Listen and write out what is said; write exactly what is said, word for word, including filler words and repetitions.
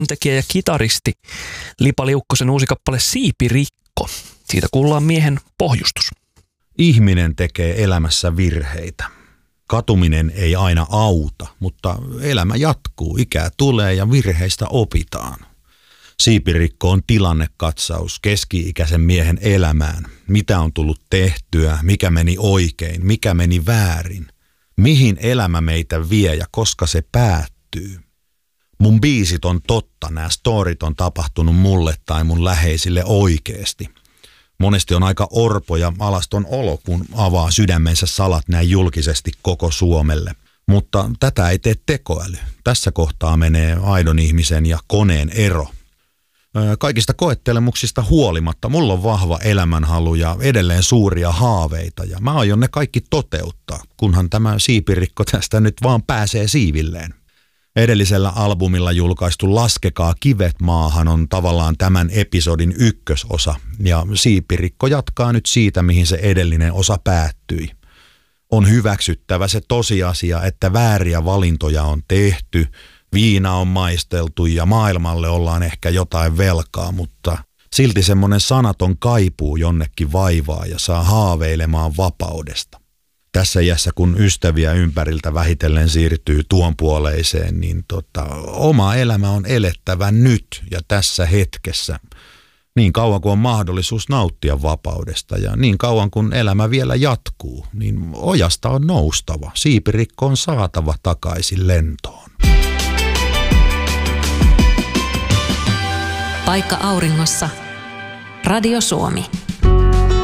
tekijä ja kitaristi Lipa Liukkosen uusi kappale Siipirikko. Siitä kuullaan miehen pohjustus. Ihminen tekee elämässä virheitä. Katuminen ei aina auta, mutta elämä jatkuu, ikää tulee ja virheistä opitaan. Siipirikko on tilannekatsaus keski-ikäisen miehen elämään. Mitä on tullut tehtyä, mikä meni oikein, mikä meni väärin. Mihin elämä meitä vie ja koska se päättyy. Mun biisit on totta, nämä storit on tapahtunut mulle tai mun läheisille oikeasti. Monesti on aika orpo ja alaston olo, kun avaa sydämensä salat näin julkisesti koko Suomelle. Mutta tätä ei tee tekoäly. Tässä kohtaa menee aidon ihmisen ja koneen ero. Kaikista koettelemuksista huolimatta mulla on vahva elämänhalu ja edelleen suuria haaveita ja mä aion ne kaikki toteuttaa, kunhan tämä siipirikko tästä nyt vaan pääsee siivilleen. Edellisellä albumilla julkaistu Laskekaa kivet maahan on tavallaan tämän episodin ykkösosa ja siipirikko jatkaa nyt siitä, mihin se edellinen osa päättyi. On hyväksyttävä se tosiasia, että vääriä valintoja on tehty, viina on maisteltu ja maailmalle ollaan ehkä jotain velkaa, mutta silti semmoinen sanaton kaipuu jonnekin vaivaa ja saa haaveilemaan vapaudesta. Tässä iässä, kun ystäviä ympäriltä vähitellen siirtyy tuon puoleiseen, niin tota, oma elämä on elettävä nyt ja tässä hetkessä. Niin kauan kuin on mahdollisuus nauttia vapaudesta ja niin kauan kuin elämä vielä jatkuu, niin ojasta on noustava. Siipirikko on saatava takaisin lentoon. Paikka auringossa. Radio Suomi.